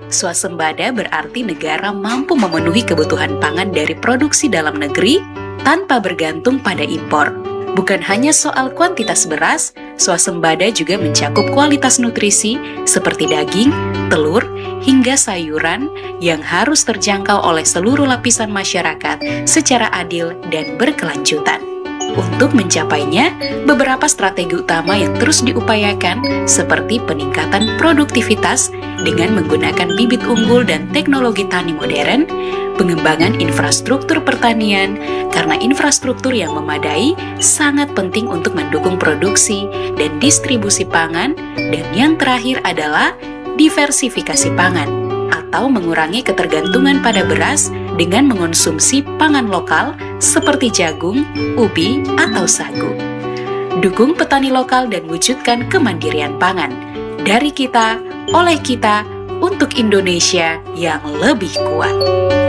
Swasembada berarti negara mampu memenuhi kebutuhan pangan dari produksi dalam negeri tanpa bergantung pada impor. Bukan hanya soal kuantitas beras, swasembada juga mencakup kualitas nutrisi seperti daging, telur, hingga sayuran yang harus terjangkau oleh seluruh lapisan masyarakat secara adil dan berkelanjutan. Untuk mencapainya, beberapa strategi utama yang terus diupayakan seperti peningkatan produktivitas dengan menggunakan bibit unggul dan teknologi tani modern, pengembangan infrastruktur pertanian, karena infrastruktur yang memadai sangat penting untuk mendukung produksi dan distribusi pangan, dan yang terakhir adalah diversifikasi pangan, atau mengurangi ketergantungan pada beras dengan mengonsumsi pangan lokal seperti jagung, ubi, atau sagu. Dukung petani lokal dan wujudkan kemandirian pangan. Dari kita, oleh kita, untuk Indonesia yang lebih kuat.